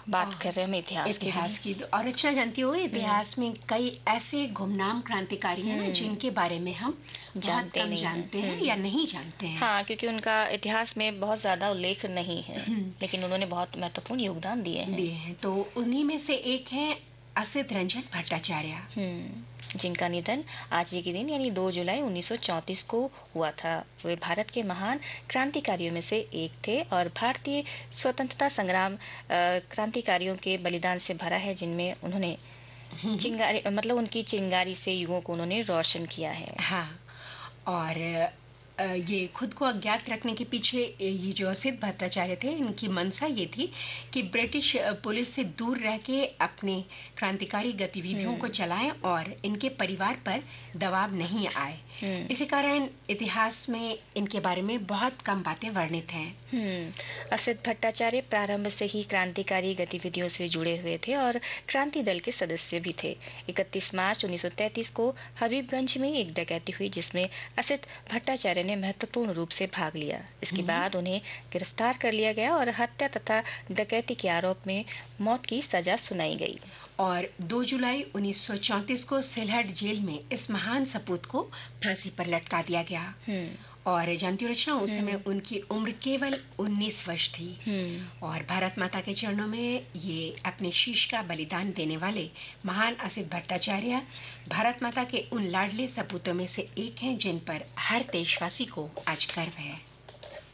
बात कर रहे हैं हम इतिहास की। और रचना जानती हो, इतिहास में कई ऐसे गुमनाम क्रांतिकारी हैं जिनके बारे में हम जानते हैं या नहीं जानते हैं। हाँ, क्योंकि उनका इतिहास में बहुत ज्यादा उल्लेख नहीं है, लेकिन उन्होंने बहुत महत्वपूर्ण योगदान दिए हैं। तो उन्हीं में से एक है असित रंजन भट्टाचार्य, जिनका निधन आज ही के दिन यानी 2 जुलाई 1934 को हुआ था। वे भारत के महान क्रांतिकारियों में से एक थे और भारतीय स्वतंत्रता संग्राम क्रांतिकारियों के बलिदान से भरा है, जिनमें उन्होंने चिंगारी मतलब उनकी चिंगारी से युगों को उन्होंने रोशन किया है। हाँ, और ये खुद को अज्ञात रखने के पीछे ये जो असित भट्टाचार्य थे, इनकी मंशा ये थी कि ब्रिटिश पुलिस से दूर रह के अपने क्रांतिकारी गतिविधियों को चलाएं और इनके परिवार पर दबाव नहीं आए। इसी कारण इतिहास में इनके बारे में बहुत कम बातें वर्णित हैं। असित भट्टाचार्य प्रारंभ से ही क्रांतिकारी गतिविधियों से जुड़े हुए थे और क्रांति दल के सदस्य भी थे। 31 मार्च 1933 को हबीबगंज में एक डकैती हुई, जिसमें असित भट्टाचार्य ने महत्वपूर्ण रूप से भाग लिया। इसके बाद उन्हें गिरफ्तार कर लिया गया और हत्या तथा डकैती के आरोप में मौत की सजा सुनाई गई। और 2 जुलाई 1934 को सिलहट जेल में इस महान सपूत को फांसी पर लटका दिया गया। और जानती हो रचना, उस समय उनकी उम्र केवल 19 वर्ष थी। और भारत माता के चरणों में ये अपने शीश का बलिदान देने वाले महान असित भट्टाचार्य भारत माता के उन लाडले सपूतों में से एक हैं जिन पर हर देशवासी को आज गर्व है।